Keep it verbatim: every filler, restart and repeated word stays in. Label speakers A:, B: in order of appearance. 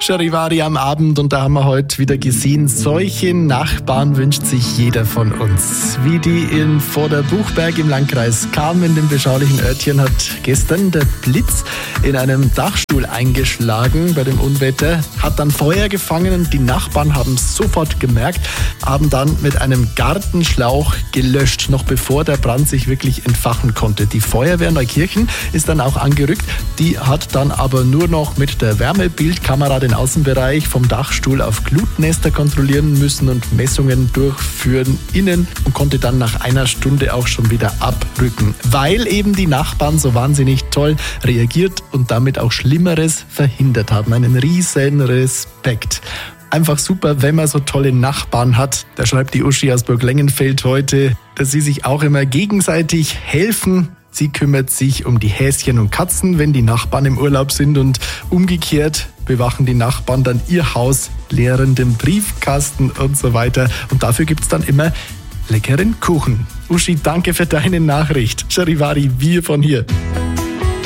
A: Charivari am Abend und da haben wir heute wieder gesehen, solche Nachbarn wünscht sich jeder von uns. Wie die in Vorderbuchberg im Landkreis Cham in dem beschaulichen Örtchen hat gestern der Blitz in einem Dachstuhl eingeschlagen bei dem Unwetter, hat dann Feuer gefangen und die Nachbarn haben es sofort gemerkt, haben dann mit einem Gartenschlauch gelöscht, noch bevor der Brand sich wirklich entfachen konnte. Die Feuerwehr Neukirchen ist dann auch angerückt, die hat dann aber nur noch mit der Wärmebildkamera den Außenbereich vom Dachstuhl auf Glutnester kontrollieren müssen und Messungen durchführen innen und konnte dann nach einer Stunde auch schon wieder abrücken, weil eben die Nachbarn so wahnsinnig toll reagiert und damit auch Schlimmeres verhindert haben. Einen riesen Respekt. Einfach super, wenn man so tolle Nachbarn hat. Da schreibt die Uschi aus Burglengenfeld heute, dass sie sich auch immer gegenseitig helfen. Sie kümmert sich um die Häschen und Katzen, wenn die Nachbarn im Urlaub sind, und umgekehrt bewachen die Nachbarn dann ihr Haus, leeren den Briefkasten und so weiter. Und dafür gibt's dann immer leckeren Kuchen. Uschi, danke für deine Nachricht. Charivari, wir von hier.